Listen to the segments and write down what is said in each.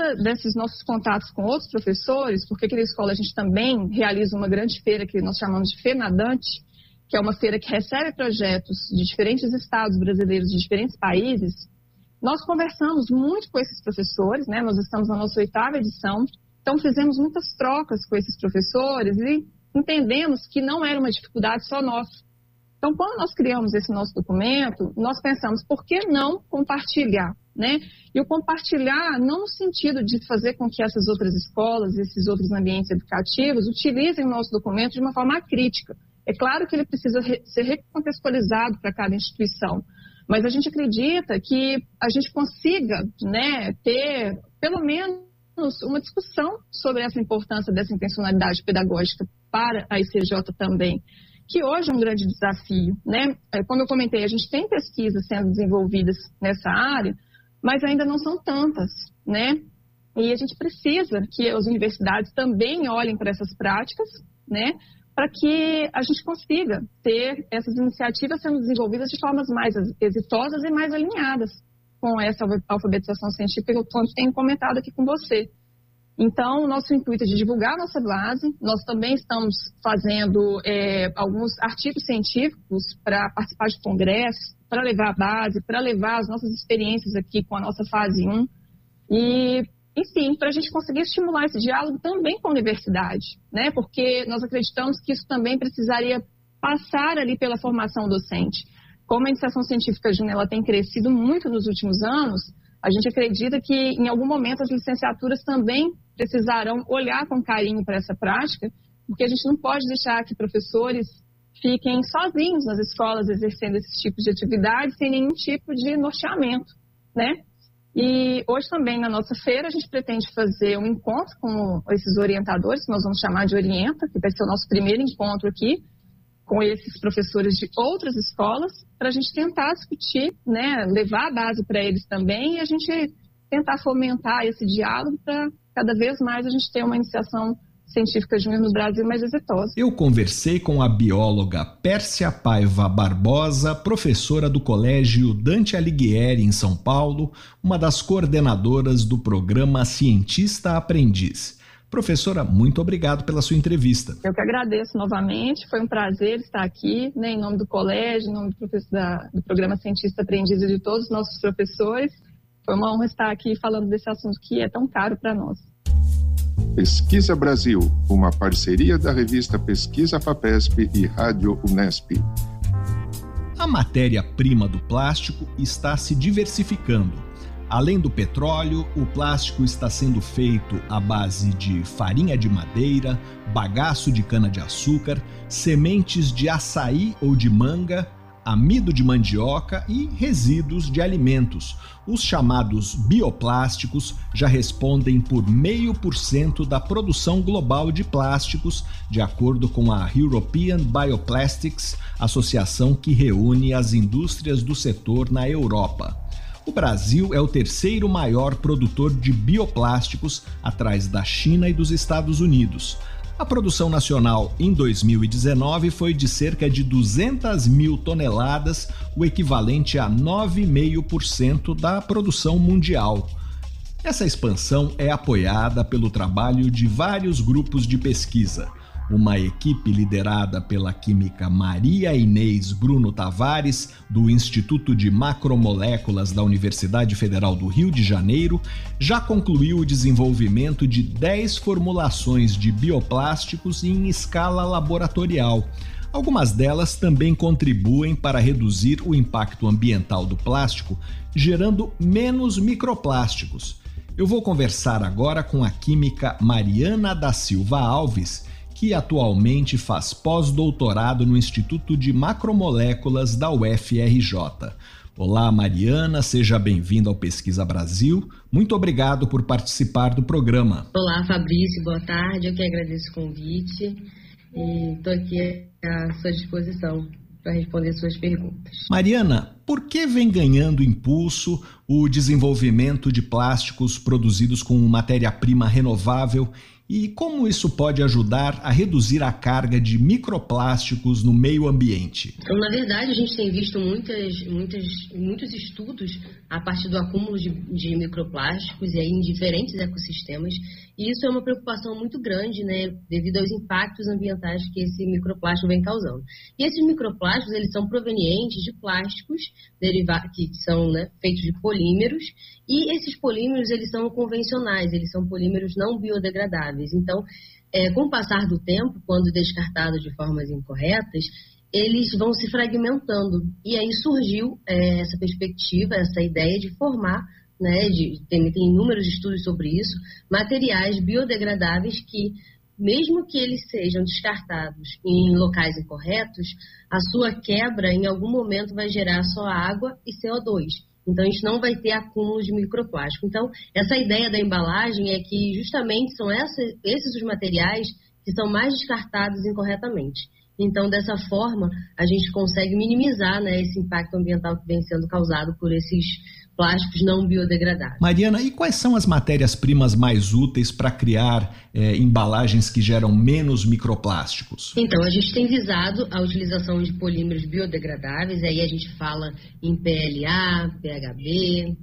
fora desses nossos contatos com outros professores, porque aqui na escola a gente também realiza uma grande feira que nós chamamos de FENADANTE, que é uma feira que recebe projetos de diferentes estados brasileiros, de diferentes países. Nós conversamos muito com esses professores, né? Nós estamos na nossa 8ª edição, então fizemos muitas trocas com esses professores e entendemos que não era uma dificuldade só nossa. Então, quando nós criamos esse nosso documento, nós pensamos, por que não compartilhar, né? E o compartilhar não no sentido de fazer com que essas outras escolas, esses outros ambientes educativos, utilizem o nosso documento de uma forma crítica. É claro que ele precisa ser recontextualizado para cada instituição, mas a gente acredita que a gente consiga, né, ter pelo menos uma discussão sobre essa importância dessa intencionalidade pedagógica para a ICJ também, que hoje é um grande desafio, né? Como eu comentei, a gente tem pesquisas sendo desenvolvidas nessa área, mas ainda não são tantas, né? E a gente precisa que as universidades também olhem para essas práticas, né? Para que a gente consiga ter essas iniciativas sendo desenvolvidas de formas mais exitosas e mais alinhadas com essa alfabetização científica que eu tenho comentado aqui com você. Então, o nosso intuito é de divulgar a nossa base. Nós também estamos fazendo alguns artigos científicos para participar de congressos, para levar a base, para levar as nossas experiências aqui com a nossa fase 1. E, enfim, para a gente conseguir estimular esse diálogo também com a universidade, né? Porque nós acreditamos que isso também precisaria passar ali pela formação docente. Como a iniciação científica júnior ela tem crescido muito nos últimos anos, a gente acredita que em algum momento as licenciaturas também precisarão olhar com carinho para essa prática, porque a gente não pode deixar que professores fiquem sozinhos nas escolas exercendo esses tipos de atividades sem nenhum tipo de norteamento, né? E hoje também na nossa feira a gente pretende fazer um encontro com esses orientadores, que nós vamos chamar de Orienta, que vai ser o nosso primeiro encontro aqui, com esses professores de outras escolas, para a gente tentar discutir, né, levar a base para eles também e a gente tentar fomentar esse diálogo para cada vez mais a gente ter uma iniciação científica júnior no Brasil mais exitosa. Eu conversei com a bióloga Pérsia Paiva Barbosa, professora do Colégio Dante Alighieri, em São Paulo, uma das coordenadoras do programa Cientista Aprendiz. Professora, muito obrigado pela sua entrevista. Eu que agradeço novamente, foi um prazer estar aqui, né, em nome do colégio, em nome do programa Cientista Aprendiz e de todos os nossos professores. Foi uma honra estar aqui falando desse assunto que é tão caro para nós. Pesquisa Brasil, uma parceria da revista Pesquisa FAPESP e Rádio Unesp. A matéria-prima do plástico está se diversificando. Além do petróleo, o plástico está sendo feito à base de farinha de madeira, bagaço de cana-de-açúcar, sementes de açaí ou de manga, amido de mandioca e resíduos de alimentos. Os chamados bioplásticos já respondem por 0,5% da produção global de plásticos, de acordo com a European Bioplastics, associação que reúne as indústrias do setor na Europa. O Brasil é o terceiro maior produtor de bioplásticos, atrás da China e dos Estados Unidos. A produção nacional em 2019 foi de cerca de 200 mil toneladas, o equivalente a 9,5% da produção mundial. Essa expansão é apoiada pelo trabalho de vários grupos de pesquisa. Uma equipe liderada pela química Maria Inês Bruno Tavares, do Instituto de Macromoléculas da Universidade Federal do Rio de Janeiro, já concluiu o desenvolvimento de 10 formulações de bioplásticos em escala laboratorial. Algumas delas também contribuem para reduzir o impacto ambiental do plástico, gerando menos microplásticos. Eu vou conversar agora com a química Mariana da Silva Alves, que atualmente faz pós-doutorado no Instituto de Macromoléculas da UFRJ. Olá, Mariana, seja bem-vinda ao Pesquisa Brasil. Muito obrigado por participar do programa. Olá, Fabrício, boa tarde. Eu que agradeço o convite e estou aqui à sua disposição para responder suas perguntas. Mariana, por que vem ganhando impulso o desenvolvimento de plásticos produzidos com matéria-prima renovável e como isso pode ajudar a reduzir a carga de microplásticos no meio ambiente? Então, na verdade, a gente tem visto muitos estudos a partir do acúmulo de microplásticos e aí em diferentes ecossistemas. E isso é uma preocupação muito grande, né, devido aos impactos ambientais que esse microplástico vem causando. E esses microplásticos, eles são provenientes de plásticos que são, né, feitos de polímeros, e esses polímeros, eles são convencionais, eles são polímeros não biodegradáveis. Então, com o passar do tempo, quando descartados de formas incorretas, eles vão se fragmentando. E aí surgiu essa perspectiva, essa ideia de formar, né, tem inúmeros estudos sobre isso, materiais biodegradáveis que, mesmo que eles sejam descartados em locais incorretos, a sua quebra em algum momento vai gerar só água e CO2. Então, a gente não vai ter acúmulo de microplástico. Então, essa ideia da embalagem é que justamente são esses os materiais que são mais descartados incorretamente. Então, dessa forma, a gente consegue minimizar, né, esse impacto ambiental que vem sendo causado por esses plásticos não biodegradáveis. Mariana, e quais são as matérias-primas mais úteis para criar embalagens que geram menos microplásticos? Então, a gente tem visado a utilização de polímeros biodegradáveis, aí a gente fala em PLA, PHB,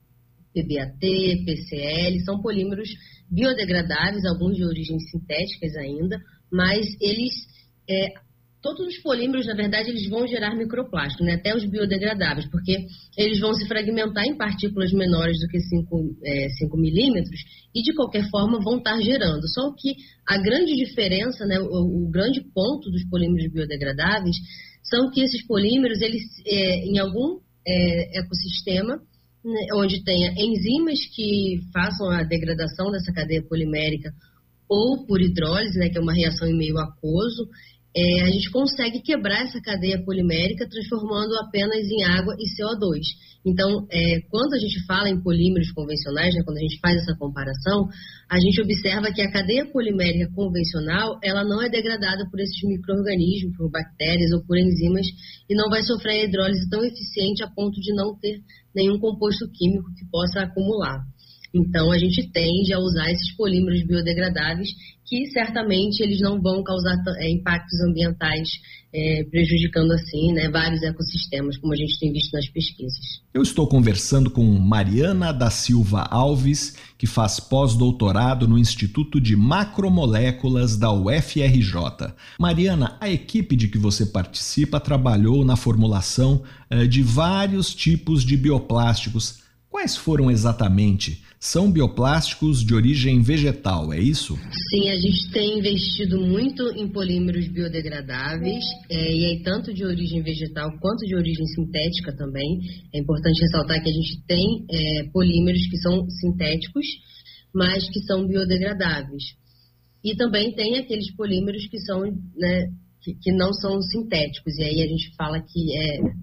PBAT, PCL, são polímeros biodegradáveis, alguns de origem sintéticas ainda, mas eles... Todos os polímeros, na verdade, eles vão gerar microplástico, né? Até os biodegradáveis, porque eles vão se fragmentar em partículas menores do que 5 milímetros e, de qualquer forma, vão estar gerando. Só que a grande diferença, né, o grande ponto dos polímeros biodegradáveis são que esses polímeros, eles, em algum ecossistema, né, onde tenha enzimas que façam a degradação dessa cadeia polimérica ou por hidrólise, né, que é uma reação em meio aquoso, a gente consegue quebrar essa cadeia polimérica transformando apenas em água e CO2. Então, quando a gente fala em polímeros convencionais, né, quando a gente faz essa comparação, a gente observa que a cadeia polimérica convencional, ela não é degradada por esses micro-organismos, por bactérias ou por enzimas, e não vai sofrer a hidrólise tão eficiente a ponto de não ter nenhum composto químico que possa acumular. Então, a gente tende a usar esses polímeros biodegradáveis que certamente eles não vão causar impactos ambientais, prejudicando assim, né, vários ecossistemas, como a gente tem visto nas pesquisas. Eu estou conversando com Mariana da Silva Alves, que faz pós-doutorado no Instituto de Macromoléculas da UFRJ. Mariana, a equipe de que você participa trabalhou na formulação de vários tipos de bioplásticos. Quais foram exatamente? São bioplásticos de origem vegetal, é isso? Sim, a gente tem investido muito em polímeros biodegradáveis, e aí tanto de origem vegetal quanto de origem sintética também. É importante ressaltar que a gente tem polímeros que são sintéticos, mas que são biodegradáveis. E também tem aqueles polímeros que são, né, que não são sintéticos, e aí a gente fala que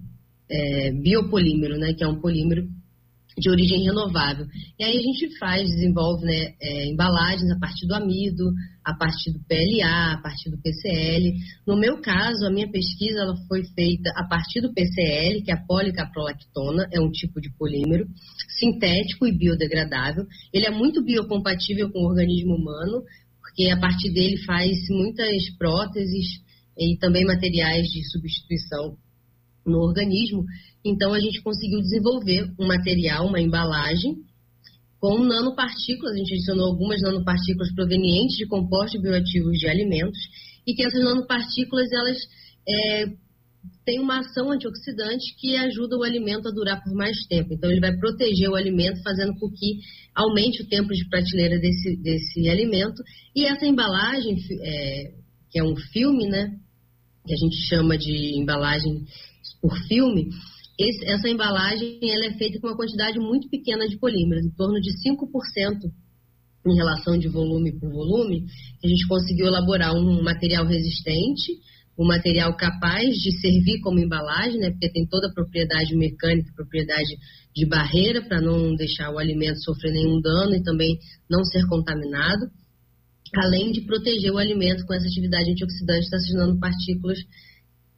é biopolímero, né, que é um polímero de origem renovável. E aí a gente desenvolve, né, embalagens a partir do amido, a partir do PLA, a partir do PCL. No meu caso, a minha pesquisa ela foi feita a partir do PCL, que é a policaprolactona, é um tipo de polímero sintético e biodegradável. Ele é muito biocompatível com o organismo humano, porque a partir dele faz muitas próteses e também materiais de substituição no organismo. Então, a gente conseguiu desenvolver um material, uma embalagem, com nanopartículas. A gente adicionou algumas nanopartículas provenientes de compostos bioativos de alimentos e que essas nanopartículas, elas têm uma ação antioxidante que ajuda o alimento a durar por mais tempo. Então, ele vai proteger o alimento, fazendo com que aumente o tempo de prateleira desse alimento. E essa embalagem, que é um filme, né, que a gente chama de embalagem por filme, essa embalagem ela é feita com uma quantidade muito pequena de polímeros, em torno de 5% em relação de volume por volume. A gente conseguiu elaborar um material resistente, um material capaz de servir como embalagem, né, porque tem toda a propriedade mecânica, propriedade de barreira, para não deixar o alimento sofrer nenhum dano e também não ser contaminado, além de proteger o alimento com essa atividade antioxidante dessas nanopartículas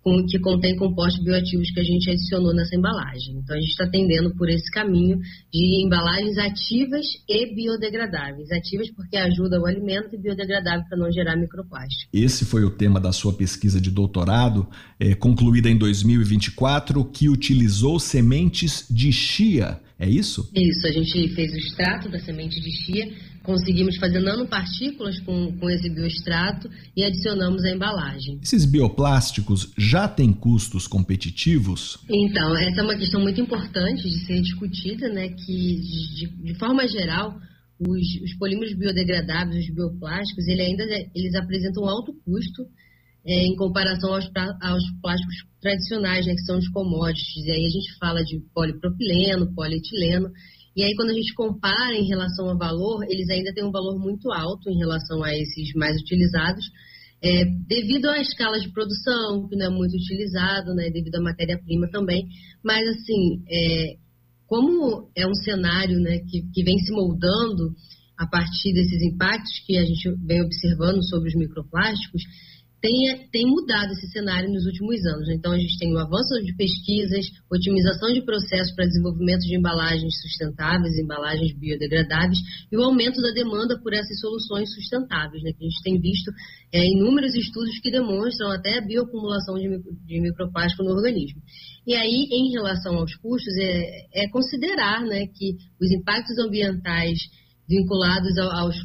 que contém compostos bioativos que a gente adicionou nessa embalagem. Então, a gente está tendendo por esse caminho de embalagens ativas e biodegradáveis. Ativas porque ajudam o alimento e biodegradável para não gerar microplástico. Esse foi o tema da sua pesquisa de doutorado, concluída em 2024, que utilizou sementes de chia, é isso? Isso, a gente fez o extrato da semente de chia, conseguimos fazer nanopartículas com esse bioextrato e adicionamos a embalagem. Esses bioplásticos já têm custos competitivos? Então, essa é uma questão muito importante de ser discutida, né? Que, de forma geral, os polímeros biodegradáveis, os bioplásticos, eles apresentam um alto custo em comparação aos plásticos tradicionais, né? Que são os commodities. E aí a gente fala de polipropileno, polietileno. E aí, quando a gente compara em relação ao valor, eles ainda têm um valor muito alto em relação a esses mais utilizados, devido à escala de produção, que não é muito utilizado, né, devido à matéria-prima também. Mas, assim, como é um cenário, né, que vem se moldando a partir desses impactos que a gente vem observando sobre os microplásticos, tem mudado esse cenário nos últimos anos. Então, a gente tem o avanço de pesquisas, otimização de processos para desenvolvimento de embalagens sustentáveis, embalagens biodegradáveis, e o aumento da demanda por essas soluções sustentáveis, né, que a gente tem visto inúmeros estudos que demonstram até a bioacumulação de microplástico no organismo. E aí, em relação aos custos, é considerar, né, que os impactos ambientais vinculados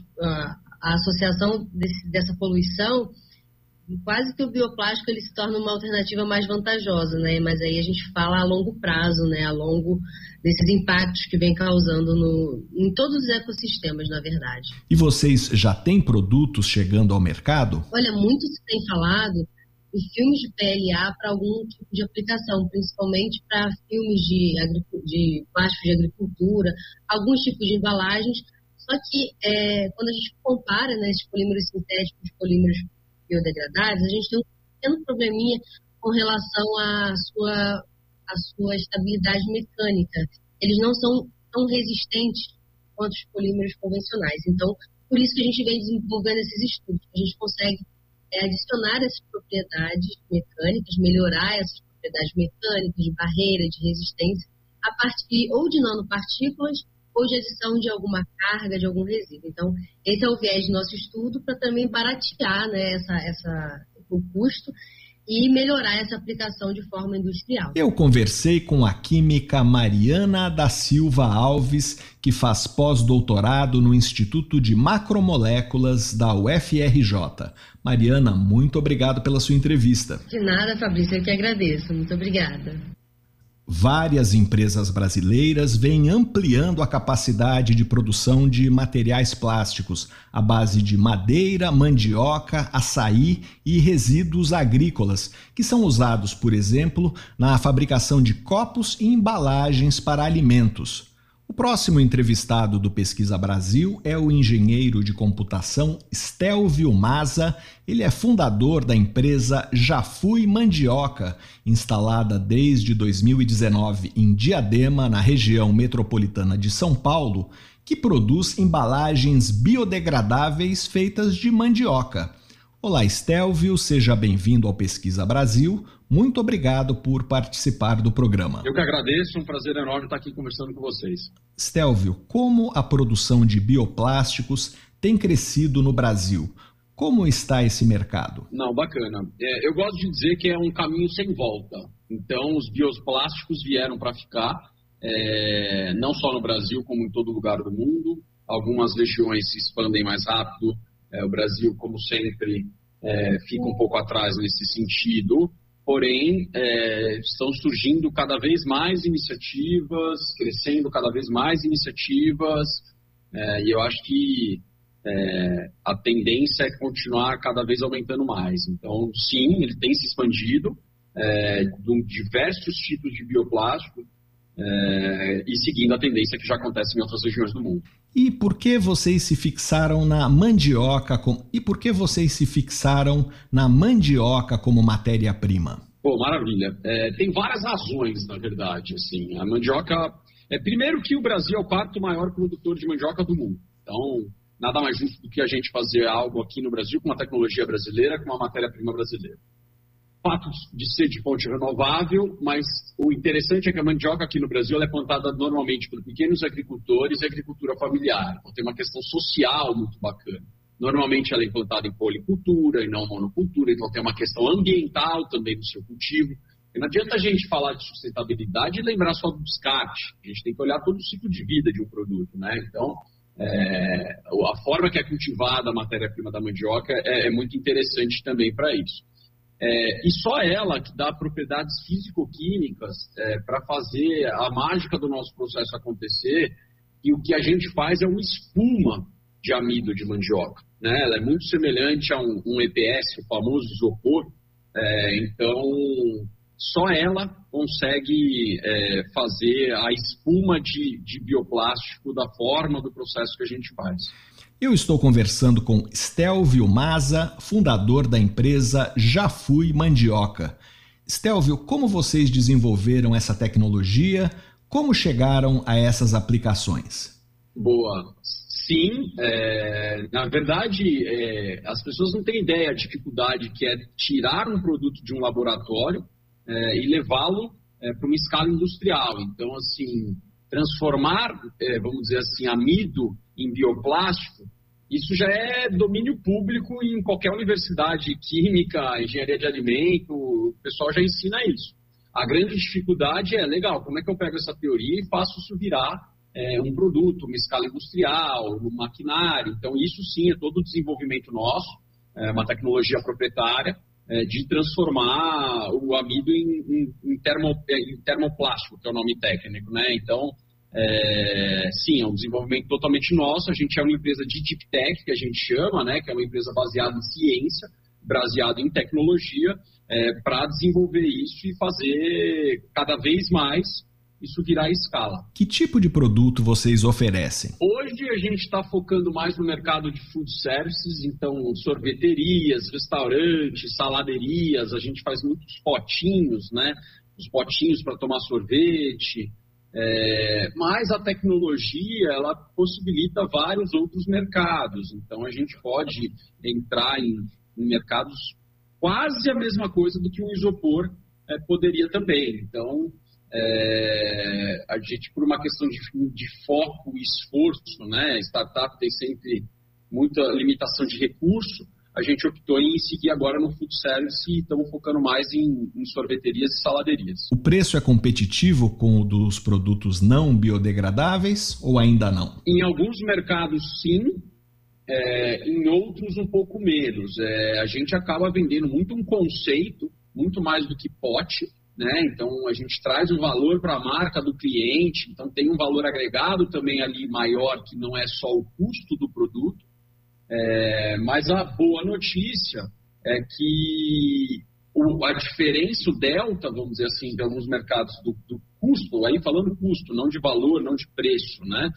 à associação dessa poluição, quase que o bioplástico ele se torna uma alternativa mais vantajosa, né? Mas aí a gente fala a longo prazo, né? A longo desses impactos que vem causando em todos os ecossistemas, na verdade. E vocês já têm produtos chegando ao mercado? Olha, muito se tem falado em filmes de PLA para algum tipo de aplicação, principalmente para filmes de plásticos de agricultura, alguns tipos de embalagens. Só que quando a gente compara, né, esses polímeros sintéticos, os polímeros biodegradáveis, a gente tem um pequeno probleminha com relação à sua estabilidade mecânica. Eles não são tão resistentes quanto os polímeros convencionais. Então, por isso que a gente vem desenvolvendo esses estudos. A gente consegue adicionar essas propriedades mecânicas, melhorar essas propriedades mecânicas de barreira, de resistência, a partir ou de nanopartículas ou de adição de alguma carga, de algum resíduo. Então, esse é o viés do nosso estudo para também baratear, né, o custo e melhorar essa aplicação de forma industrial. Eu conversei com a química Mariana da Silva Alves, que faz pós-doutorado no Instituto de Macromoléculas da UFRJ. Mariana, muito obrigado pela sua entrevista. De nada, Fabrício, eu que agradeço. Muito obrigada. Várias empresas brasileiras vêm ampliando a capacidade de produção de materiais plásticos à base de madeira, mandioca, açaí e resíduos agrícolas, que são usados, por exemplo, na fabricação de copos e embalagens para alimentos. O próximo entrevistado do Pesquisa Brasil é o engenheiro de computação Stelvio Maza. Ele é fundador da empresa Já Fui Mandioca, instalada desde 2019 em Diadema, na região metropolitana de São Paulo, que produz embalagens biodegradáveis feitas de mandioca. Olá, Stelvio, seja bem-vindo ao Pesquisa Brasil. Muito obrigado por participar do programa. Eu que agradeço, um prazer enorme estar aqui conversando com vocês. Stelvio, como a produção de bioplásticos tem crescido no Brasil? Como está esse mercado? Não, bacana. Eu gosto de dizer que é um caminho sem volta. Então, os bioplásticos vieram para ficar, não só no Brasil, como em todo lugar do mundo. Algumas regiões se expandem mais rápido. O Brasil, como sempre, fica um pouco atrás nesse sentido. Porém, estão surgindo cada vez mais iniciativas, crescendo cada vez mais iniciativas, e eu acho que a tendência é continuar cada vez aumentando mais. Então, sim, ele tem se expandido, de diversos tipos de bioplástico, e seguindo a tendência que já acontece em outras regiões do mundo. E por que vocês se fixaram na mandioca como matéria-prima? Pô, maravilha. Tem várias razões, na verdade. Assim. A mandioca... primeiro que o Brasil é o quarto maior produtor de mandioca do mundo. Então, nada mais justo do que a gente fazer algo aqui no Brasil com uma tecnologia brasileira, com uma matéria-prima brasileira. fato de ser de fonte renovável, mas o interessante é que a mandioca aqui no Brasil ela é plantada normalmente por pequenos agricultores e agricultura familiar. Então tem uma questão social muito bacana. Normalmente ela é plantada em policultura e não monocultura, então tem uma questão ambiental também no seu cultivo. E não adianta a gente falar de sustentabilidade e lembrar só do descarte. A gente tem que olhar todo o ciclo de vida de um produto, né? Então, a forma que é cultivada a matéria-prima da mandioca é muito interessante também para isso. E só ela que dá propriedades físico-químicas para fazer a mágica do nosso processo acontecer, e o que a gente faz é uma espuma de amido de mandioca, né? Ela é muito semelhante a um EPS, o famoso isopor, então só ela consegue fazer a espuma de bioplástico da forma do processo que a gente faz. Eu estou conversando com Stelvio Mazza, fundador da empresa Já Fui Mandioca. Stelvio, como vocês desenvolveram essa tecnologia? Como chegaram a essas aplicações? Boa. Sim, na verdade, as pessoas não têm ideia da dificuldade que é tirar um produto de um laboratório e levá-lo para uma escala industrial. Então, assim, transformar, vamos dizer assim, amido em bioplástico, isso já é domínio público em qualquer universidade química, engenharia de alimento, o pessoal já ensina isso. A grande dificuldade legal, como é que eu pego essa teoria e faço isso virar um produto, uma escala industrial, um maquinário? Então, isso sim é todo o desenvolvimento nosso, uma tecnologia proprietária, de transformar o amido em termoplástico, que é o nome técnico, né? Então, sim, é um desenvolvimento totalmente nosso. A gente é uma empresa de deep tech, que a gente chama, né? Que é uma empresa baseada em ciência, baseada em tecnologia, para desenvolver isso e fazer cada vez mais isso virar a escala. Que tipo de produto vocês oferecem? Hoje a gente está focando mais no mercado de food services, então sorveterias, restaurantes, saladerias, a gente faz muitos potinhos, né? Os potinhos para tomar sorvete, mas a tecnologia ela possibilita vários outros mercados, então a gente pode entrar em mercados quase a mesma coisa do que um isopor poderia também. Então, a gente, por uma questão de foco e esforço, né, startup tem sempre muita limitação de recurso, a gente optou em seguir agora no food service e estamos focando mais em sorveterias e saladerias. O preço é competitivo com o dos produtos não biodegradáveis ou ainda não? Em alguns mercados sim, em outros um pouco menos. A gente acaba vendendo muito um conceito, muito mais do que pote, né? Então a gente traz um valor para a marca do cliente, então tem um valor agregado também ali maior, que não é só o custo do produto. Mas a boa notícia é que a diferença, o delta, vamos dizer assim, de alguns mercados do custo, aí falando custo, não de valor, não de preço, né?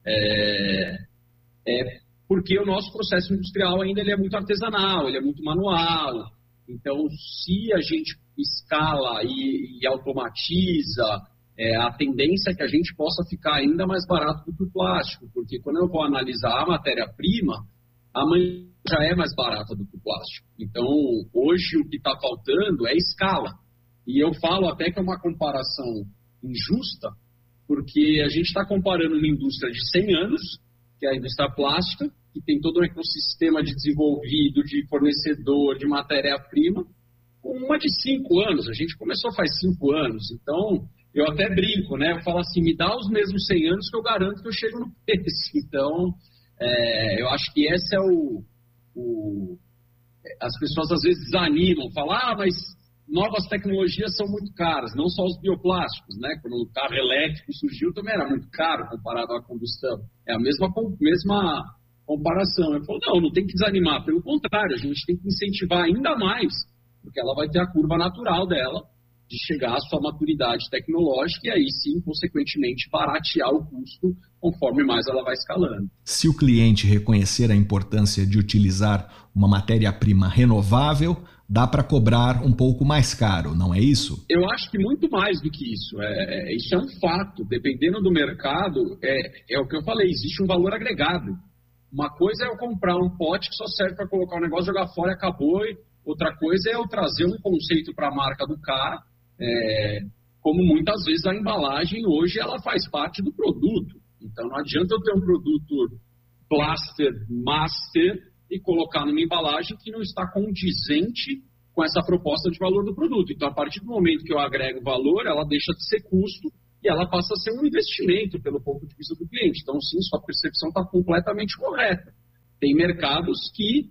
Porque o nosso processo industrial ainda ele é muito artesanal, ele é muito manual. Então, se a gente escala e automatiza, a tendência é que a gente possa ficar ainda mais barato do que o plástico, porque quando eu vou analisar a matéria-prima, a mandioca já é mais barata do que o plástico. Então, hoje o que está faltando é escala. E eu falo até que é uma comparação injusta, porque a gente está comparando uma indústria de 100 anos, que é a indústria plástica, que tem todo um ecossistema de desenvolvido, de fornecedor, de matéria-prima, com uma de 5 anos. A gente começou faz 5 anos. Então, eu até brinco, né? Eu falo assim, me dá os mesmos 100 anos que eu garanto que eu chego no preço. Então, eu acho que esse é as pessoas às vezes desanimam, falam, mas novas tecnologias são muito caras, não só os bioplásticos, né? Quando o carro elétrico surgiu também era muito caro comparado à combustão. É a mesma comparação. Eu falo, não tem que desanimar, pelo contrário, a gente tem que incentivar ainda mais, porque ela vai ter a curva natural dela de chegar à sua maturidade tecnológica e aí sim, consequentemente, baratear o custo conforme mais ela vai escalando. Se o cliente reconhecer a importância de utilizar uma matéria-prima renovável, dá para cobrar um pouco mais caro, não é isso? Eu acho que muito mais do que isso. Isso é um fato. Dependendo do mercado, é o que eu falei, existe um valor agregado. Uma coisa é eu comprar um pote que só serve para colocar o negócio, jogar fora e acabou, Outra coisa é eu trazer um conceito para a marca do cara, como muitas vezes a embalagem hoje ela faz parte do produto. Então não adianta eu ter um produto blaster, master e colocar numa embalagem que não está condizente com essa proposta de valor do produto. Então, a partir do momento que eu agrego valor, ela deixa de ser custo e ela passa a ser um investimento pelo ponto de vista do cliente. Então, sim, sua percepção está completamente correta. Tem mercados que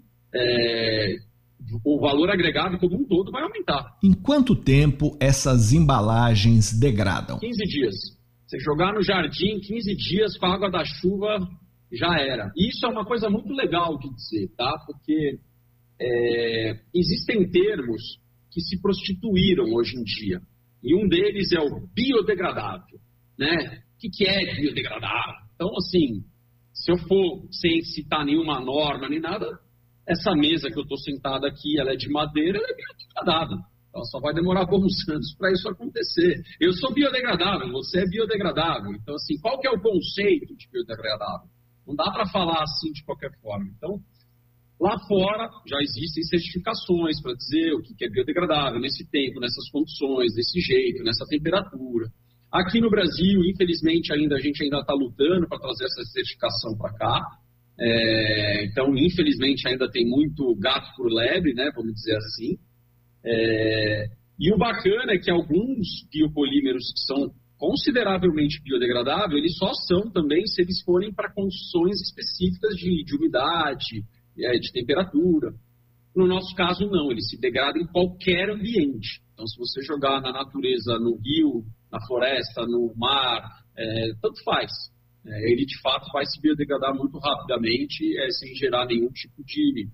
o valor agregado como um todo vai aumentar. Em quanto tempo essas embalagens degradam? 15 dias. Você jogar no jardim, 15 dias com a água da chuva, já era. E isso é uma coisa muito legal de dizer, tá? Porque existem termos que se prostituíram hoje em dia. E um deles é o biodegradável, né? O que é biodegradável? Então, assim, se eu for sem citar nenhuma norma nem nada, essa mesa que eu estou sentado aqui, ela é de madeira, ela é biodegradável. Ela só vai demorar alguns anos para isso acontecer. Eu sou biodegradável, você é biodegradável. Então, assim, qual que é o conceito de biodegradável? Não dá para falar assim de qualquer forma. Então, lá fora já existem certificações para dizer o que é biodegradável nesse tempo, nessas condições, desse jeito, nessa temperatura. Aqui no Brasil, infelizmente, a gente ainda está lutando para trazer essa certificação para cá. Então, infelizmente, ainda tem muito gato por lebre, né, vamos dizer assim. E o bacana é que alguns biopolímeros que são consideravelmente biodegradáveis, eles só são também se eles forem para condições específicas de umidade, de temperatura. No nosso caso, não. Ele se degrada em qualquer ambiente. Então, se você jogar na natureza, no rio, na floresta, no mar, tanto faz. Ele, de fato, vai se biodegradar muito rapidamente, sem gerar nenhum tipo de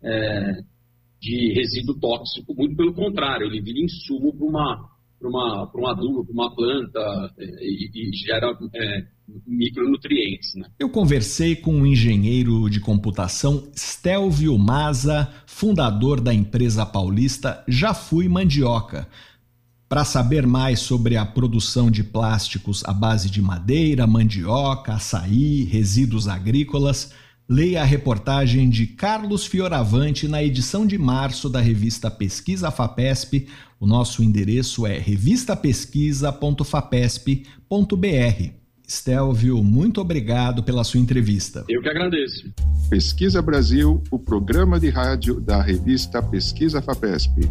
resíduo tóxico. Muito pelo contrário, ele vira insumo para um adubo, para uma planta e gera micronutrientes, né? Eu conversei com o engenheiro de computação Stelvio Maza, fundador da empresa paulista Já Fui Mandioca. Para saber mais sobre a produção de plásticos à base de madeira, mandioca, açaí, resíduos agrícolas, leia a reportagem de Carlos Fioravante na edição de março da revista Pesquisa FAPESP. O nosso endereço é revistapesquisa.fapesp.br. Stelvio, muito obrigado pela sua entrevista. Eu que agradeço. Pesquisa Brasil, o programa de rádio da revista Pesquisa FAPESP.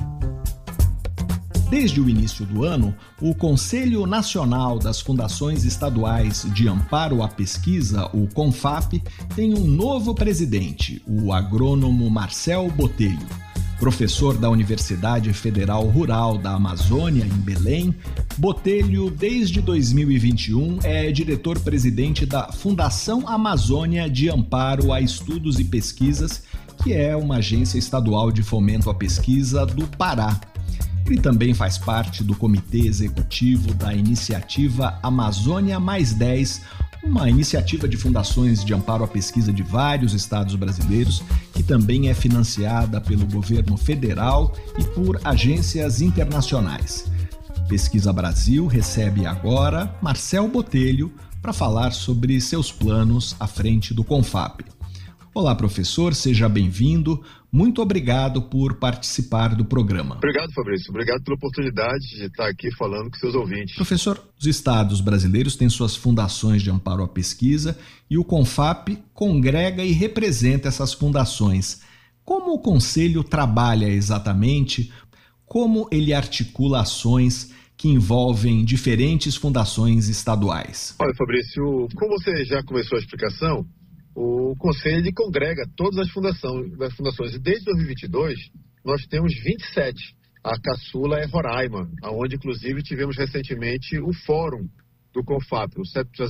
Desde o início do ano, o Conselho Nacional das Fundações Estaduais de Amparo à Pesquisa, o CONFAP, tem um novo presidente, o agrônomo Marcel Botelho. Professor da Universidade Federal Rural da Amazônia, em Belém, Botelho, desde 2021, é diretor-presidente da Fundação Amazônia de Amparo a Estudos e Pesquisas, que é uma agência estadual de fomento à pesquisa do Pará. Ele também faz parte do comitê executivo da iniciativa Amazônia Mais 10, uma iniciativa de fundações de amparo à pesquisa de vários estados brasileiros, que também é financiada pelo governo federal e por agências internacionais. Pesquisa Brasil recebe agora Marcel Botelho para falar sobre seus planos à frente do CONFAP. Olá, professor, seja bem-vindo. Muito obrigado por participar do programa. Obrigado, Fabrício. Obrigado pela oportunidade de estar aqui falando com seus ouvintes. Professor, os estados brasileiros têm suas fundações de amparo à pesquisa e o CONFAP congrega e representa essas fundações. Como o Conselho trabalha exatamente? Como ele articula ações que envolvem diferentes fundações estaduais? Olha, Fabrício, como você já começou a explicação, o Conselho congrega todas as fundações. E desde 2022, nós temos 27. A caçula é Roraima, onde, inclusive, tivemos recentemente o Fórum do CONFAP. O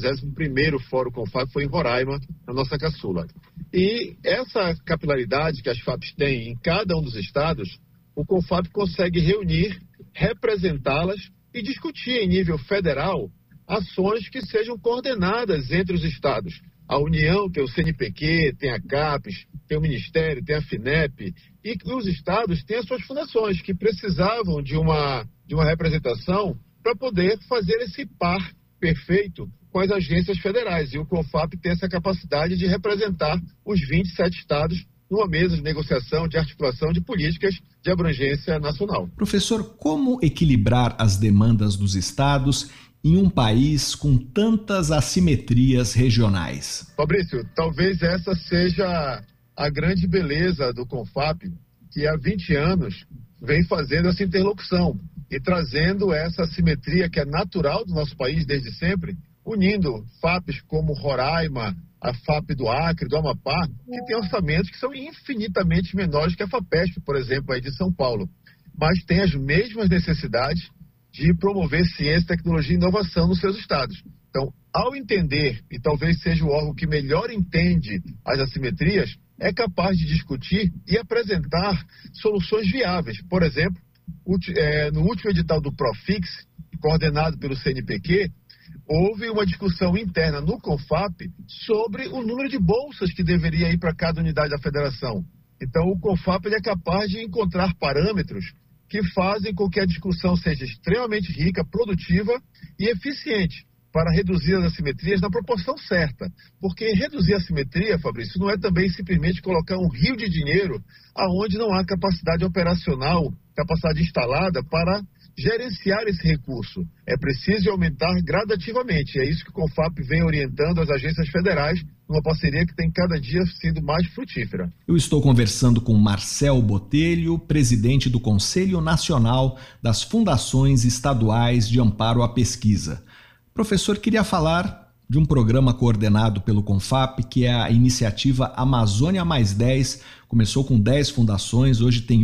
71º Fórum CONFAP foi em Roraima, na nossa caçula. E essa capilaridade que as FAPs têm em cada um dos estados, o CONFAP consegue reunir, representá-las e discutir em nível federal ações que sejam coordenadas entre os estados. A União tem o CNPq, tem a CAPES, tem o Ministério, tem a FINEP, e os estados têm as suas fundações, que precisavam de uma representação para poder fazer esse par perfeito com as agências federais. E o CONFAP tem essa capacidade de representar os 27 estados numa mesa de negociação, de articulação de políticas de abrangência nacional. Professor, como equilibrar as demandas dos estados em um país com tantas assimetrias regionais? Fabrício, talvez essa seja a grande beleza do CONFAP, que há 20 anos vem fazendo essa interlocução e trazendo essa assimetria que é natural do nosso país desde sempre, unindo FAPs como Roraima, a FAP do Acre, do Amapá, que tem orçamentos que são infinitamente menores que a FAPESP, por exemplo, aí de São Paulo, mas tem as mesmas necessidades de promover ciência, tecnologia e inovação nos seus estados. Então, ao entender, e talvez seja o órgão que melhor entende as assimetrias, é capaz de discutir e apresentar soluções viáveis. Por exemplo, no último edital do Profix, coordenado pelo CNPq, houve uma discussão interna no CONFAP sobre o número de bolsas que deveria ir para cada unidade da federação. Então, o CONFAP ele é capaz de encontrar parâmetros que fazem com que a discussão seja extremamente rica, produtiva e eficiente para reduzir as assimetrias na proporção certa. Porque reduzir a assimetria, Fabrício, não é também simplesmente colocar um rio de dinheiro aonde não há capacidade operacional, capacidade instalada para gerenciar esse recurso. É preciso aumentar gradativamente. É isso que o CONFAP vem orientando as agências federais, numa parceria que tem cada dia sido mais frutífera. Eu estou conversando com Marcel Botelho, presidente do Conselho Nacional das Fundações Estaduais de Amparo à Pesquisa. Professor, queria falar de um programa coordenado pelo CONFAP, que é a iniciativa Amazônia Mais 10. Começou com 10 fundações, hoje tem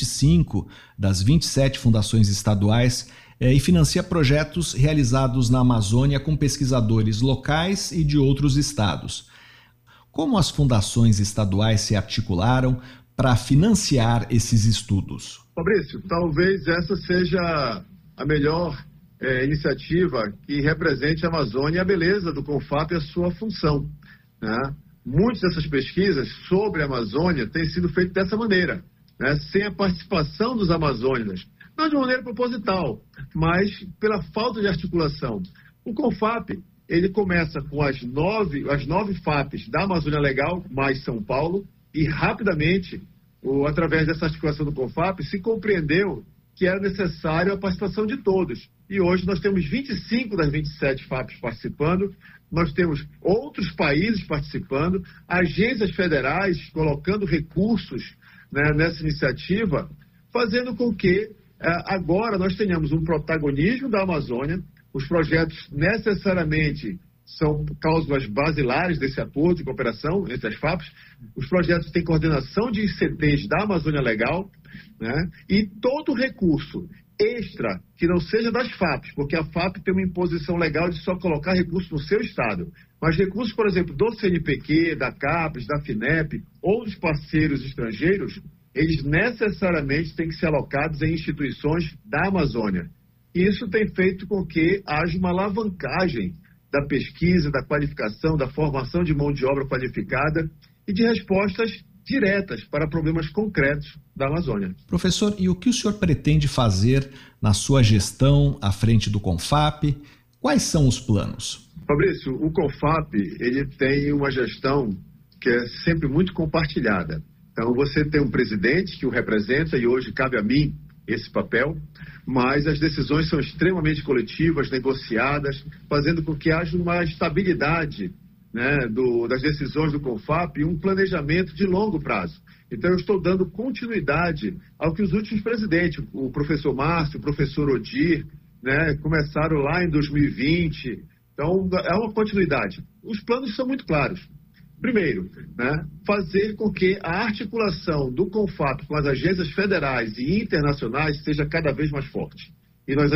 25 das 27 fundações estaduais e financia projetos realizados na Amazônia com pesquisadores locais e de outros estados. Como as fundações estaduais se articularam para financiar esses estudos? Fabrício, talvez essa seja a melhor iniciativa que represente a Amazônia e a beleza do CONFAP e a sua função, né? Muitas dessas pesquisas sobre a Amazônia têm sido feitas dessa maneira, né? Sem a participação dos amazônicos, não de maneira proposital, mas pela falta de articulação. O CONFAP, ele começa com as nove FAPs da Amazônia Legal, mais São Paulo, e rapidamente, através dessa articulação do CONFAP, se compreendeu que era necessário a participação de todos. E hoje nós temos 25 das 27 FAPs participando, nós temos outros países participando, agências federais colocando recursos, né, nessa iniciativa, fazendo com que agora nós tenhamos um protagonismo da Amazônia. Os projetos necessariamente são cláusulas basilares desse acordo de cooperação entre as FAPs. Os projetos têm coordenação de ICTs da Amazônia Legal, né? E todo recurso extra que não seja das FAPs, porque a FAP tem uma imposição legal de só colocar recursos no seu estado, mas recursos, por exemplo, do CNPq, da CAPES, da FINEP ou dos parceiros estrangeiros, eles necessariamente têm que ser alocados em instituições da Amazônia. E isso tem feito com que haja uma alavancagem da pesquisa, da qualificação, da formação de mão de obra qualificada e de respostas diretas para problemas concretos da Amazônia. Professor, e o que o senhor pretende fazer na sua gestão à frente do CONFAP? Quais são os planos? Fabrício, o CONFAP ele tem uma gestão que é sempre muito compartilhada. Então, você tem um presidente que o representa e hoje cabe a mim esse papel, mas as decisões são extremamente coletivas, negociadas, fazendo com que haja uma estabilidade, né, das decisões do CONFAP e um planejamento de longo prazo. Então, eu estou dando continuidade ao que os últimos presidentes, o professor Márcio, o professor Odir, né, começaram lá em 2020. Então, é uma continuidade. Os planos são muito claros. Primeiro, né, fazer com que a articulação do CONFAP com as agências federais e internacionais seja cada vez mais forte. E nós,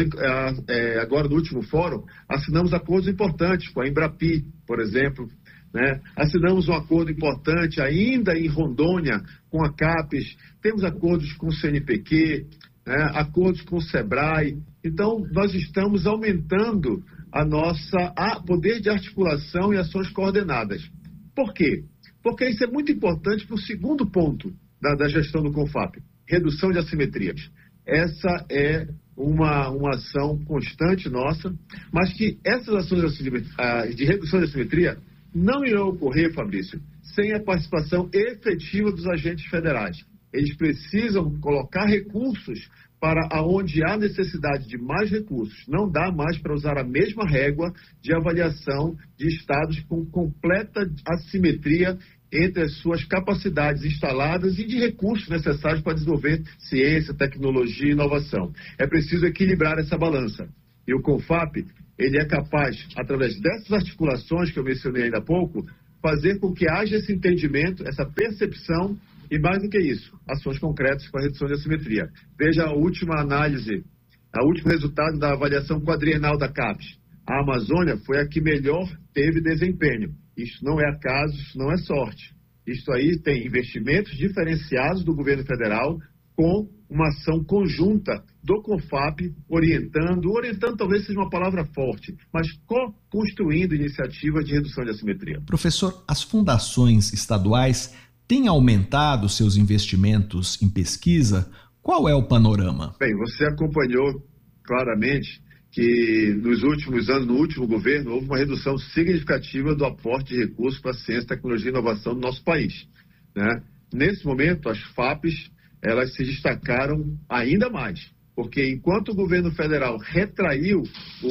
agora no último fórum, assinamos acordos importantes com a Embrapi, por exemplo, né? Assinamos um acordo importante ainda em Rondônia com a CAPES, temos acordos com o CNPq, né? Acordos com o SEBRAE. Então, nós estamos aumentando a nossa poder de articulação e ações coordenadas. Por quê? Porque isso é muito importante para o segundo ponto da gestão do CONFAP, redução de assimetrias. Essa é uma ação constante nossa, mas que essas ações de redução de assimetria não irão ocorrer, Fabrício, sem a participação efetiva dos agentes federais. Eles precisam colocar recursos para onde há necessidade de mais recursos. Não dá mais para usar a mesma régua de avaliação de estados com completa assimetria entre as suas capacidades instaladas e de recursos necessários para desenvolver ciência, tecnologia e inovação. É preciso equilibrar essa balança. E o CONFAP, ele é capaz, através dessas articulações que eu mencionei ainda há pouco, fazer com que haja esse entendimento, essa percepção e, mais do que isso, ações concretas para a redução de assimetria. Veja a última análise, o último resultado da avaliação quadrienal da CAPES. A Amazônia foi a que melhor teve desempenho. Isso não é acaso, isso não é sorte. Isso aí tem investimentos diferenciados do governo federal com uma ação conjunta do CONFAP orientando talvez seja uma palavra forte, mas co-construindo iniciativas de redução de assimetria. Professor, as fundações estaduais têm aumentado seus investimentos em pesquisa? Qual é o panorama? Bem, você acompanhou claramente que nos últimos anos, no último governo, houve uma redução significativa do aporte de recursos para a ciência, tecnologia e inovação no nosso país, né? Nesse momento, as FAPES, elas se destacaram ainda mais, porque enquanto o governo federal retraiu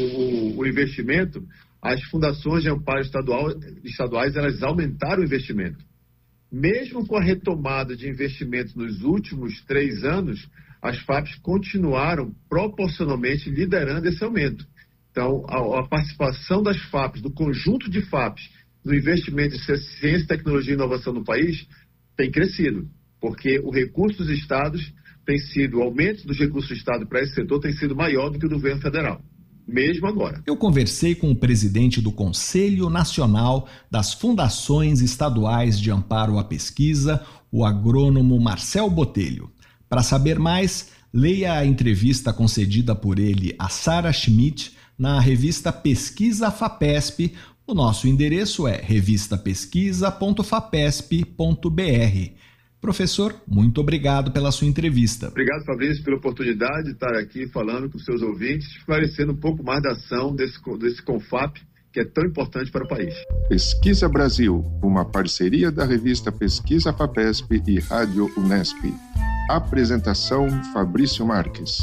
o investimento, as fundações de amparo estaduais, elas aumentaram o investimento. Mesmo com a retomada de investimentos nos últimos 3 anos, as FAPES continuaram proporcionalmente liderando esse aumento. Então, a participação das FAPES, do conjunto de FAPES, no investimento em ciência, tecnologia e inovação no país, tem crescido, porque o recurso dos estados o aumento dos recursos do estado para esse setor tem sido maior do que o do governo federal, mesmo agora. Eu conversei com o presidente do Conselho Nacional das Fundações Estaduais de Amparo à Pesquisa, o agrônomo Marcel Botelho. Para saber mais, leia a entrevista concedida por ele a Sara Schmidt na revista Pesquisa FAPESP. O nosso endereço é revistapesquisa.fapesp.br. Professor, muito obrigado pela sua entrevista. Obrigado, Fabrício, pela oportunidade de estar aqui falando com os seus ouvintes, esclarecendo um pouco mais da ação desse CONFAP, que é tão importante para o país. Pesquisa Brasil, uma parceria da revista Pesquisa FAPESP e Rádio Unesp. Apresentação Fabrício Marques.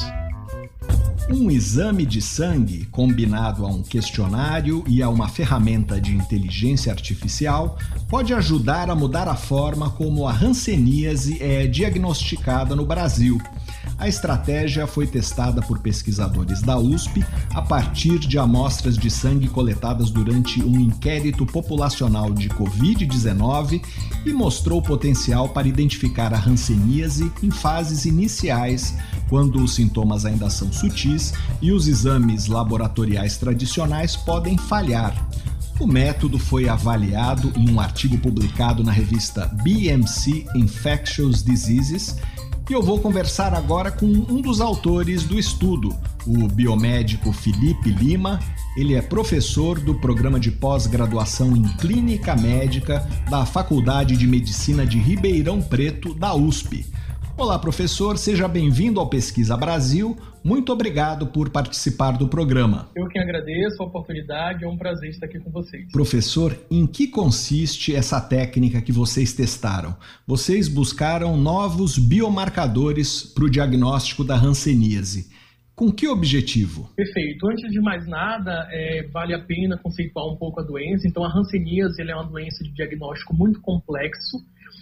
Um exame de sangue combinado a um questionário e a uma ferramenta de inteligência artificial pode ajudar a mudar a forma como a hanseníase é diagnosticada no Brasil. A estratégia foi testada por pesquisadores da USP a partir de amostras de sangue coletadas durante um inquérito populacional de Covid-19 e mostrou potencial para identificar a hanseníase em fases iniciais, quando os sintomas ainda são sutis e os exames laboratoriais tradicionais podem falhar. O método foi avaliado em um artigo publicado na revista BMC Infectious Diseases. E eu vou conversar agora com um dos autores do estudo, o biomédico Felipe Lima. Ele é professor do programa de pós-graduação em Clínica Médica da Faculdade de Medicina de Ribeirão Preto, da USP. Olá, professor, seja bem-vindo ao Pesquisa Brasil. Muito obrigado por participar do programa. Eu que agradeço a oportunidade, é um prazer estar aqui com vocês. Professor, em que consiste essa técnica que vocês testaram? Vocês buscaram novos biomarcadores para o diagnóstico da hanseníase. Com que objetivo? Perfeito. Antes de mais nada, vale a pena conceituar um pouco a doença. Então, a hanseníase é uma doença de diagnóstico muito complexo,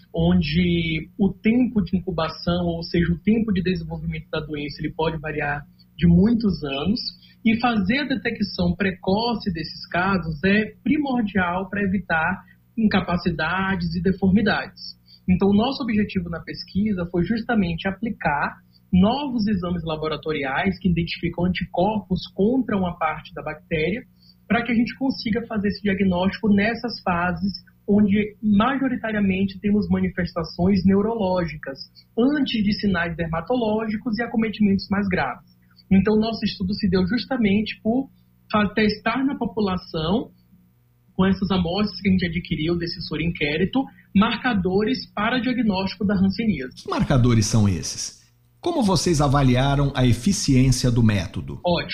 onde o tempo de incubação, ou seja, o tempo de desenvolvimento da doença, ele pode variar de muitos anos, e fazer a detecção precoce desses casos é primordial para evitar incapacidades e deformidades. Então, o nosso objetivo na pesquisa foi justamente aplicar novos exames laboratoriais que identificam anticorpos contra uma parte da bactéria, para que a gente consiga fazer esse diagnóstico nessas fases onde majoritariamente temos manifestações neurológicas, antes de sinais dermatológicos e acometimentos mais graves. Então, nosso estudo se deu justamente por testar na população, com essas amostras que a gente adquiriu desse soro-inquérito, marcadores para diagnóstico da hanseníase. Que marcadores são esses? Como vocês avaliaram a eficiência do método? Ótimo.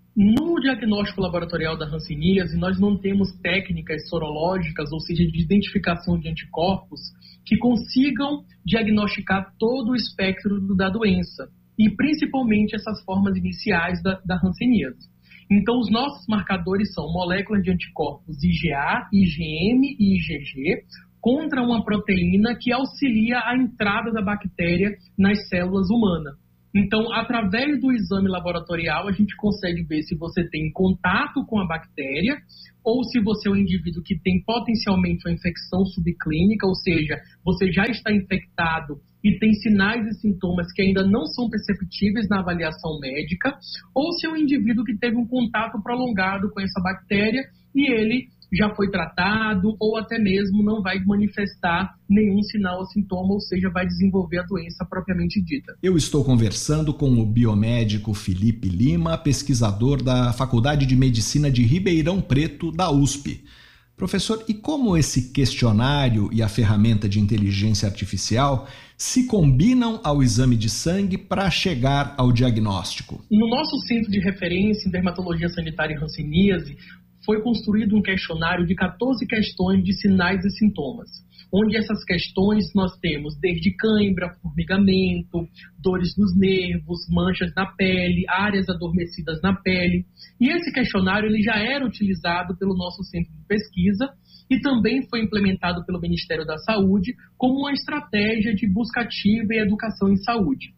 No diagnóstico laboratorial da hanseníase, nós não temos técnicas sorológicas, ou seja, de identificação de anticorpos, que consigam diagnosticar todo o espectro da doença, e principalmente essas formas iniciais da hanseníase. Então, os nossos marcadores são moléculas de anticorpos IgA, IgM e IgG, contra uma proteína que auxilia a entrada da bactéria nas células humanas. Então, através do exame laboratorial, a gente consegue ver se você tem contato com a bactéria ou se você é um indivíduo que tem potencialmente uma infecção subclínica, ou seja, você já está infectado e tem sinais e sintomas que ainda não são perceptíveis na avaliação médica, ou se é um indivíduo que teve um contato prolongado com essa bactéria e ele já foi tratado ou até mesmo não vai manifestar nenhum sinal ou sintoma, ou seja, vai desenvolver a doença propriamente dita. Eu estou conversando com o biomédico Felipe Lima, pesquisador da Faculdade de Medicina de Ribeirão Preto, da USP. Professor, e como esse questionário e a ferramenta de inteligência artificial se combinam ao exame de sangue para chegar ao diagnóstico? No nosso centro de referência em dermatologia sanitária e hanseníase, foi construído um questionário de 14 questões de sinais e sintomas, onde essas questões nós temos desde cãibra, formigamento, dores nos nervos, manchas na pele, áreas adormecidas na pele. E esse questionário ele já era utilizado pelo nosso centro de pesquisa e também foi implementado pelo Ministério da Saúde como uma estratégia de busca ativa e educação em saúde.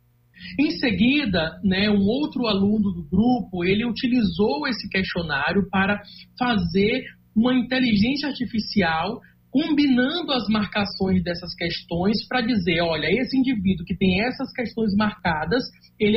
Em seguida, um outro aluno do grupo, ele utilizou esse questionário para fazer uma inteligência artificial combinando as marcações dessas questões para dizer, olha, esse indivíduo que tem essas questões marcadas, ele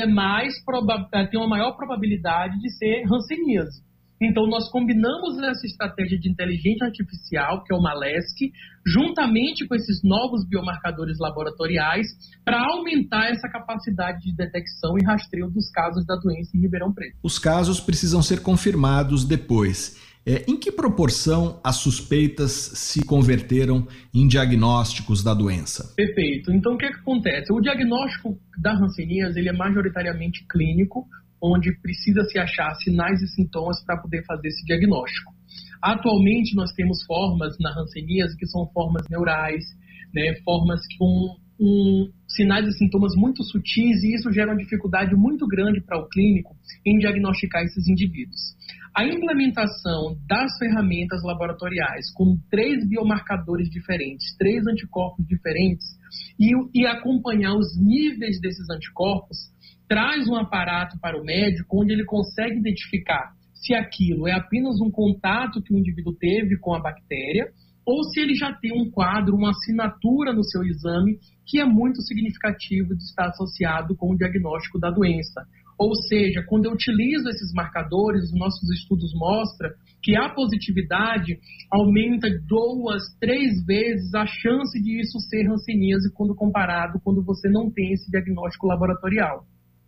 tem uma maior probabilidade de ser hanseníase. Então, nós combinamos essa estratégia de inteligência artificial, que é o MALESC, juntamente com esses novos biomarcadores laboratoriais, para aumentar essa capacidade de detecção e rastreio dos casos da doença em Ribeirão Preto. Os casos precisam ser confirmados depois. Em que proporção as suspeitas se converteram em diagnósticos da doença? Perfeito. Então, o que acontece? O diagnóstico da hanseníase ele é majoritariamente clínico, onde precisa se achar sinais e sintomas para poder fazer esse diagnóstico. Atualmente, nós temos formas na hanseníase que são formas neurais, formas com sinais e sintomas muito sutis, e isso gera uma dificuldade muito grande para o clínico em diagnosticar esses indivíduos. A implementação das ferramentas laboratoriais com 3 biomarcadores diferentes, 3 anticorpos diferentes, e acompanhar os níveis desses anticorpos, traz um aparato para o médico onde ele consegue identificar se aquilo é apenas um contato que o indivíduo teve com a bactéria ou se ele já tem um quadro, uma assinatura no seu exame que é muito significativo de estar associado com o diagnóstico da doença. Ou seja, quando eu utilizo esses marcadores, os nossos estudos mostram que a positividade aumenta 2, 3 vezes a chance de isso ser hanseníase quando você não tem esse diagnóstico laboratorial.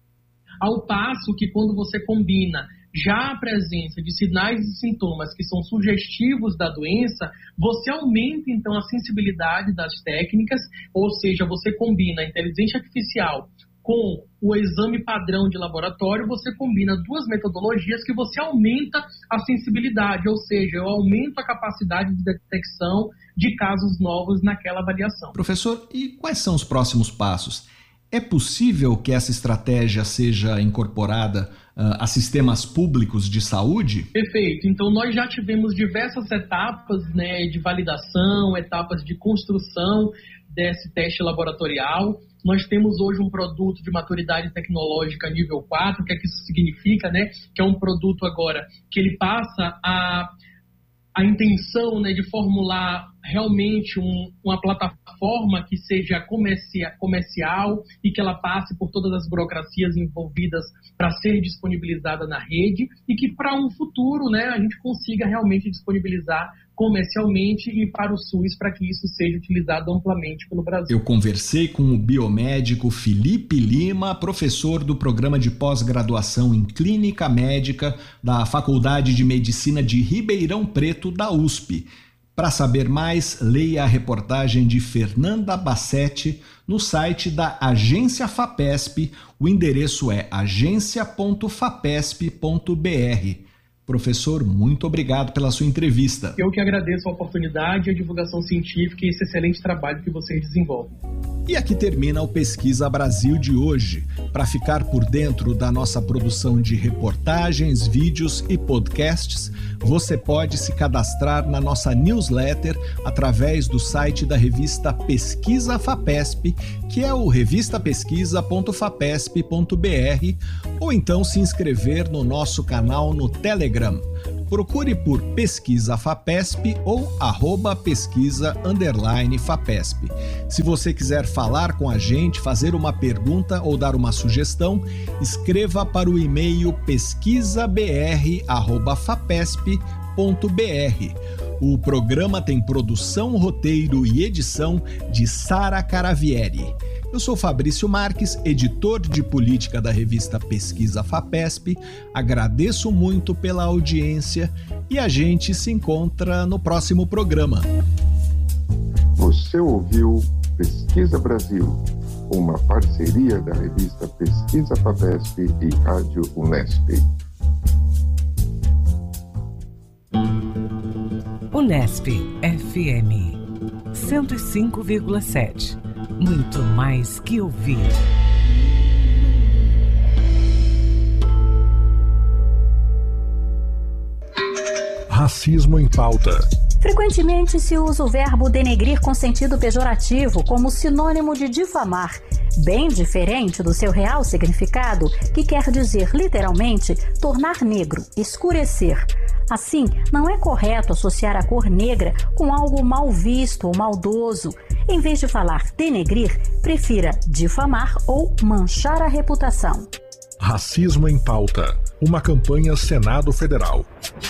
Ao passo que quando você combina já a presença de sinais e sintomas que são sugestivos da doença, você aumenta então a sensibilidade das técnicas, ou seja, você combina a inteligência artificial com o exame padrão de laboratório, você combina 2 metodologias que você aumenta a sensibilidade, ou seja, eu aumento a capacidade de detecção de casos novos naquela avaliação. Professor, e quais são os próximos passos? É possível que essa estratégia seja incorporada a sistemas públicos de saúde? Perfeito. Então, nós já tivemos diversas etapas de validação, etapas de construção desse teste laboratorial. Nós temos hoje um produto de maturidade tecnológica nível 4, o que é que isso significa, que é um produto agora que ele passa a intenção de formular realmente uma plataforma que seja comercial e que ela passe por todas as burocracias envolvidas para ser disponibilizada na rede e que para um futuro a gente consiga realmente disponibilizar comercialmente e para o SUS para que isso seja utilizado amplamente pelo Brasil. Eu conversei com o biomédico Felipe Lima, professor do programa de pós-graduação em Clínica Médica da Faculdade de Medicina de Ribeirão Preto, da USP. Para saber mais, leia a reportagem de Fernanda Bassetti no site da Agência FAPESP. O endereço é agencia.fapesp.br. Professor, muito obrigado pela sua entrevista. Eu que agradeço a oportunidade, a divulgação científica e esse excelente trabalho que vocês desenvolvem. E aqui termina o Pesquisa Brasil de hoje. Para ficar por dentro da nossa produção de reportagens, vídeos e podcasts, você pode se cadastrar na nossa newsletter através do site da revista Pesquisa FAPESP, que é o revistapesquisa.fapesp.br, ou então se inscrever no nosso canal no Telegram. Procure por Pesquisa FAPESP ou @pesquisa_FAPESP. Se você quiser falar com a gente, fazer uma pergunta ou dar uma sugestão, escreva para o e-mail pesquisabr@fapesp.br. O programa tem produção, roteiro e edição de Sara Caravieri. Eu sou Fabrício Marques, editor de política da revista Pesquisa FAPESP. Agradeço muito pela audiência e a gente se encontra no próximo programa. Você ouviu Pesquisa Brasil, uma parceria da revista Pesquisa FAPESP e Rádio Unesp. Unesp FM 105,7. Muito mais que ouvir. Racismo em pauta. Frequentemente se usa o verbo denegrir com sentido pejorativo como sinônimo de difamar, bem diferente do seu real significado, que quer dizer literalmente tornar negro, escurecer. Assim, não é correto associar a cor negra com algo mal visto ou maldoso. Em vez de falar denegrir, prefira difamar ou manchar a reputação. Racismo em pauta. Uma campanha Senado Federal.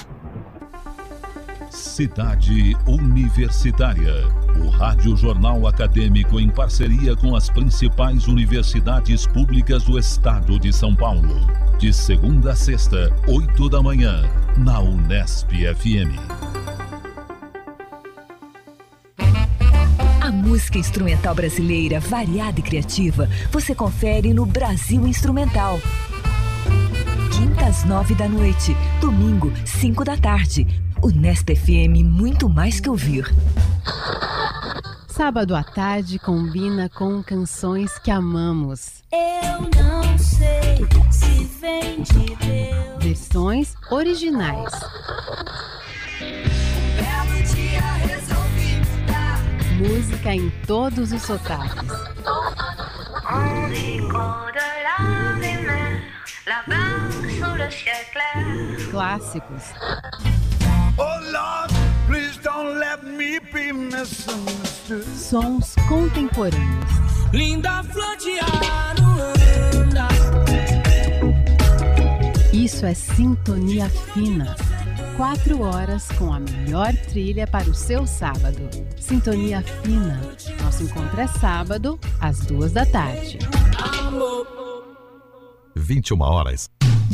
Cidade Universitária. O Rádio Jornal Acadêmico em parceria com as principais universidades públicas do estado de São Paulo. De segunda a sexta, 8 da manhã, na Unesp FM. A música instrumental brasileira, variada e criativa, você confere no Brasil Instrumental. Quinta às 9 da noite, domingo, 5 da tarde. Unesp FM, muito mais que ouvir. Sábado à tarde combina com canções que amamos. Eu não sei se vem de Deus. Versões originais. Um belo dia resolvi mudar. Música em todos os sotaques. Clássicos. Oh Lord, please don't let me be misunderstood. Sons contemporâneos. Linda flor de Aruanda. Isso é sintonia fina. 4 horas com a melhor trilha para o seu sábado. Sintonia fina. Nosso encontro é sábado, às 2 da tarde. 21 horas.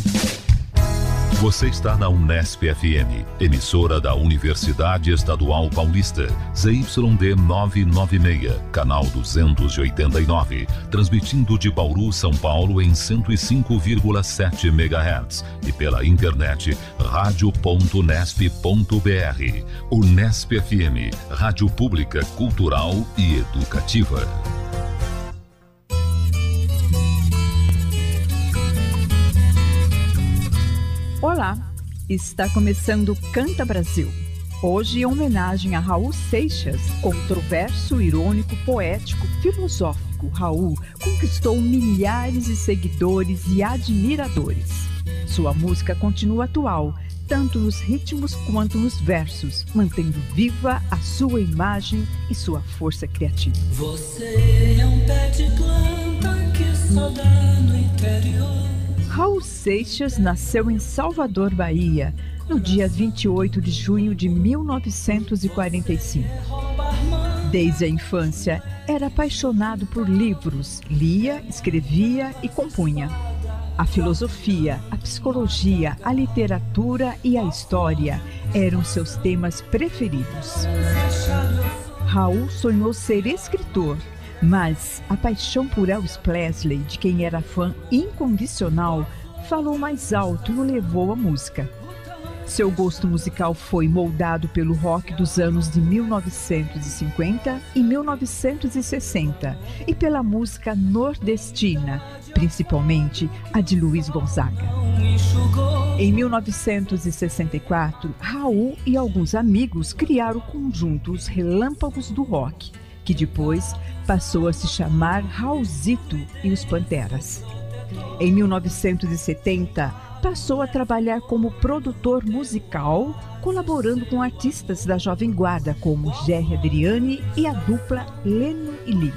Você está na Unesp FM, emissora da Universidade Estadual Paulista, ZYD 996, canal 289, transmitindo de Bauru, São Paulo em 105,7 MHz e pela internet radio.unesp.br. Unesp FM, rádio pública, cultural e educativa. Olá, está começando Canta Brasil. Hoje em homenagem a Raul Seixas, controverso, irônico, poético, filosófico, Raul conquistou milhares de seguidores e admiradores. Sua música continua atual, tanto nos ritmos quanto nos versos, mantendo viva a sua imagem e sua força criativa. Você é um pé de planta que só dá no interior. Raul Seixas nasceu em Salvador, Bahia, no dia 28 de junho de 1945. Desde a infância, era apaixonado por livros, lia, escrevia e compunha. A filosofia, a psicologia, a literatura e a história eram seus temas preferidos. Raul sonhou ser escritor, mas a paixão por Elvis Presley, de quem era fã incondicional, falou mais alto e o levou à música. Seu gosto musical foi moldado pelo rock dos anos de 1950 e 1960 e pela música nordestina, principalmente a de Luiz Gonzaga. Em 1964, Raul e alguns amigos criaram o conjunto Os Relâmpagos do Rock, que depois passou a se chamar Raulzito e os Panteras. Em 1970, passou a trabalhar como produtor musical, colaborando com artistas da Jovem Guarda como Gerry Adriane e a dupla Leno e Lino.